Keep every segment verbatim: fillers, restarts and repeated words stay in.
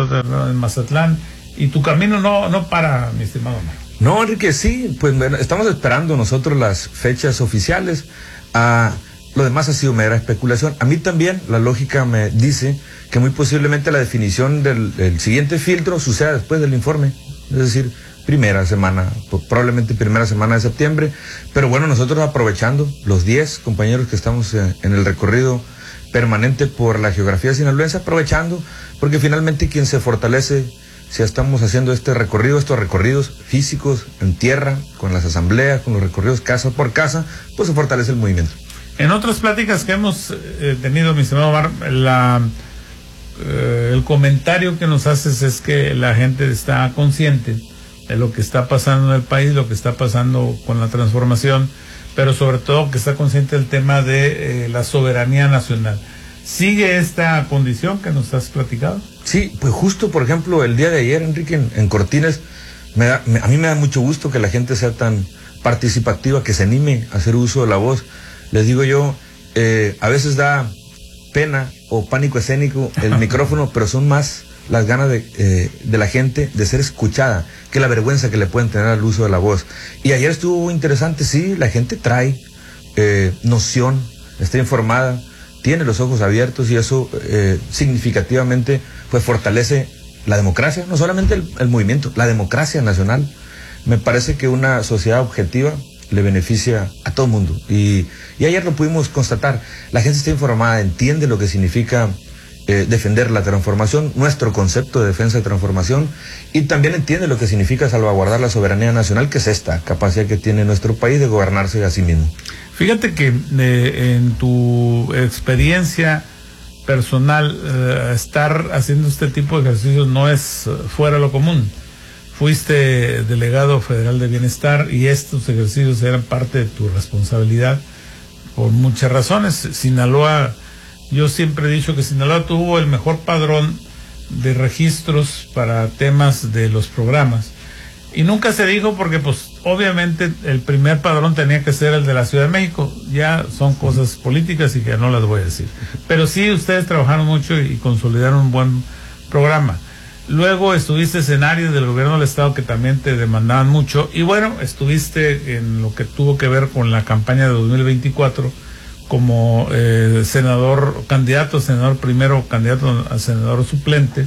otro en Mazatlán, y tu camino no, no para, mi estimado Omar. No, Enrique, sí, pues estamos esperando nosotros las fechas oficiales. Ah, lo demás ha sido mera especulación. A mí también la lógica me dice que muy posiblemente la definición del, del siguiente filtro suceda después del informe, es decir, primera semana, probablemente primera semana de septiembre. Pero bueno, nosotros aprovechando los diez compañeros que estamos en, en el recorrido permanente por la geografía sinaloense, aprovechando, porque finalmente quien se fortalece, si estamos haciendo este recorrido, estos recorridos físicos en tierra, con las asambleas, con los recorridos casa por casa, pues se fortalece el movimiento. En otras pláticas que hemos eh, tenido, mi estimado Omar, la, eh, el comentario que nos haces es que la gente está consciente de lo que está pasando en el país, lo que está pasando con la transformación, pero sobre todo que está consciente del tema de eh, la soberanía nacional. ¿Sigue esta condición que nos has platicado? Sí, pues justo, por ejemplo, el día de ayer, Enrique, en, en Cortines, me da, me, a mí me da mucho gusto que la gente sea tan participativa, que se anime a hacer uso de la voz. Les digo yo, eh, a veces da pena o pánico escénico el micrófono, pero son más las ganas de, eh, de la gente de ser escuchada que la vergüenza que le pueden tener al uso de la voz. Y ayer estuvo interesante, sí, la gente trae eh, noción, está informada, tiene los ojos abiertos, y eso eh, significativamente pues fortalece la democracia, no solamente el, el movimiento, la democracia nacional. Me parece que una sociedad objetiva le beneficia a todo el mundo, y, y ayer lo pudimos constatar. La gente está informada, entiende lo que significa eh, defender la transformación, nuestro concepto de defensa de transformación, y también entiende lo que significa salvaguardar la soberanía nacional, que es esta capacidad que tiene nuestro país de gobernarse a sí mismo. Fíjate que eh, en tu experiencia personal, eh, estar haciendo este tipo de ejercicios no es fuera de lo común. Fuiste delegado federal de bienestar y estos ejercicios eran parte de tu responsabilidad por muchas razones. Sinaloa, yo siempre he dicho que Sinaloa tuvo el mejor padrón de registros para temas de los programas. Y nunca se dijo porque, pues, obviamente el primer padrón tenía que ser el de la Ciudad de México. Ya son cosas políticas y que no las voy a decir. Pero sí, ustedes trabajaron mucho y consolidaron un buen programa. Luego estuviste en áreas del gobierno del estado que también te demandaban mucho. Y bueno, estuviste en lo que tuvo que ver con la campaña de dos mil veinticuatro como eh, senador, candidato a senador primero, candidato a senador suplente.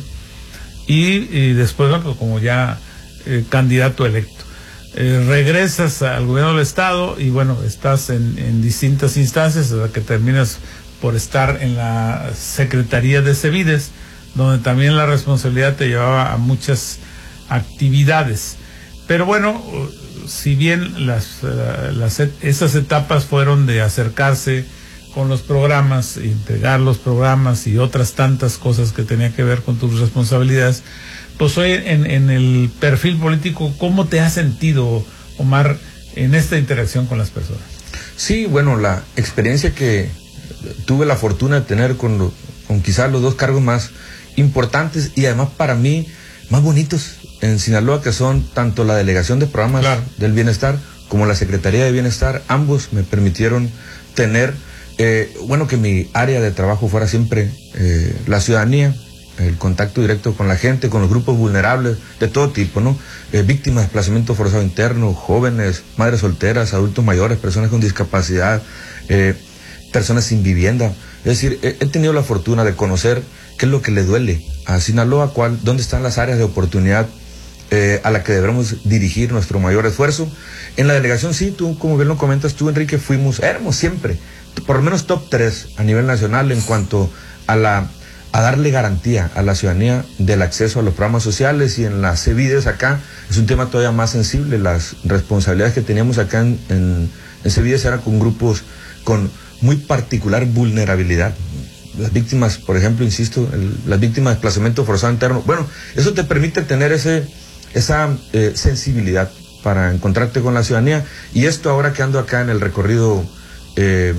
Y, y después, bueno, como ya... Eh, candidato electo. Eh, regresas al gobierno del estado y bueno, estás en, en distintas instancias hasta que terminas por estar en la Secretaría de Cevides, donde también la responsabilidad te llevaba a muchas actividades. Pero bueno, si bien las, las esas etapas fueron de acercarse con los programas, entregar los programas y otras tantas cosas que tenían que ver con tus responsabilidades, pues hoy en, en el perfil político, ¿cómo te has sentido, Omar, en esta interacción con las personas? Sí, bueno, la experiencia que tuve la fortuna de tener con, lo, con quizás los dos cargos más importantes y además para mí más bonitos en Sinaloa, que son tanto la Delegación de Programas claro. del Bienestar como la Secretaría de Bienestar, ambos me permitieron tener, eh, bueno, que mi área de trabajo fuera siempre eh, la ciudadanía, el contacto directo con la gente, con los grupos vulnerables de todo tipo, ¿no? Eh, víctimas de desplazamiento forzado interno, jóvenes, madres solteras, adultos mayores, personas con discapacidad, eh, personas sin vivienda. Es decir, he, he tenido la fortuna de conocer qué es lo que le duele a Sinaloa, cuál, dónde están las áreas de oportunidad eh, a la que debemos dirigir nuestro mayor esfuerzo. En la delegación, sí, tú, como bien lo comentas tú, Enrique, fuimos, éramos siempre, por lo menos top tres a nivel nacional en cuanto a la a darle garantía a la ciudadanía del acceso a los programas sociales, y en las Cevides acá es un tema todavía más sensible. Las responsabilidades que teníamos acá en, en, en Cevides eran con grupos con muy particular vulnerabilidad. Las víctimas, por ejemplo, insisto, el, las víctimas de desplazamiento forzado interno. Bueno, eso te permite tener ese, esa eh, sensibilidad para encontrarte con la ciudadanía, y esto ahora que ando acá en el recorrido eh,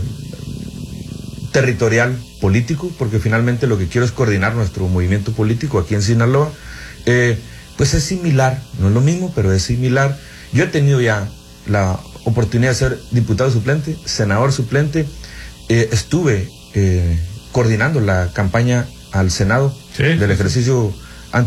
territorial político, porque finalmente lo que quiero es coordinar nuestro movimiento político aquí en Sinaloa, eh, pues es similar, no es lo mismo, pero es similar. Yo he tenido ya la oportunidad de ser diputado suplente, senador suplente, eh, estuve eh, coordinando la campaña al Senado sí, del ejercicio